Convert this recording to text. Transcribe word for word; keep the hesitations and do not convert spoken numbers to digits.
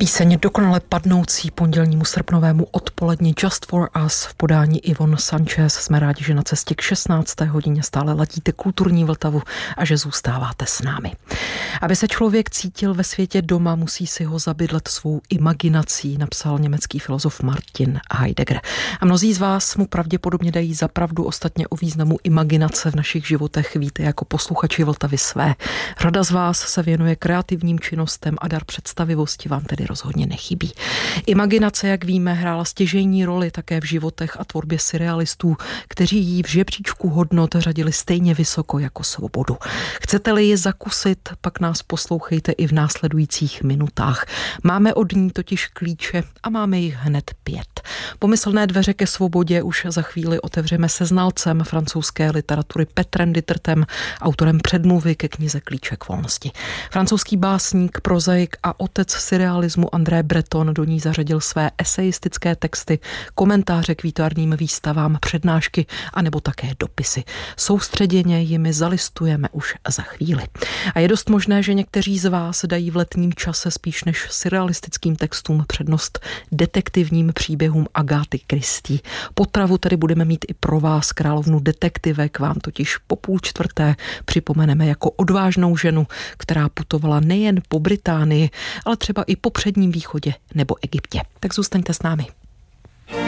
Píseň dokonale padnoucí pondělnímu srpnovému odpoledni Just for Us v podání Yvonne Sanchez. Jsme rádi, že na cestě k šestnácté hodině stále ladíte Kulturní Vltavu a že zůstáváte s námi. Aby se člověk cítil ve světě doma, musí si ho zabydlet svou imaginací, napsal německý filozof Martin Heidegger. A mnozí z vás mu pravděpodobně dají za pravdu, ostatně o významu imaginace v našich životech víte jako posluchači Vltavy své. Řada z vás se věnuje kreativním činnostem a dar představivosti vám tedy rozhodně nechybí. Imaginace, jak víme, hrála stěžejní roli také v životech a tvorbě surrealistů, kteří jí v žebříčku hodnot řadili stejně vysoko jako svobodu. Chcete-li ji zakusit, pak nás poslouchejte i v následujících minutách. Máme od ní totiž klíče a máme jich hned pět. Pomyslné dveře ke svobodě už za chvíli otevřeme se znalcem francouzské literatury Petrem Dittertem, autorem předmluvy ke knize Klíče k volnosti. Francouzský básník, prozaik a otec surrealismu André Breton do ní zařadil své esejistické texty, komentáře k výtvarným výstavám, přednášky a nebo také dopisy. Soustředěně jimi zalistujeme už za chvíli. A je dost možné, že někteří z vás dají v letním čase spíš než surrealistickým textům přednost detektivním příběhům Agáty Christie. Potravu tedy budeme mít i pro vás, královnu detektivek, vám totiž po půl čtvrté připomeneme jako odvážnou ženu, která putovala nejen po Británii, ale třeba i po Předním východě nebo Egyptě. Tak zůstaňte s námi.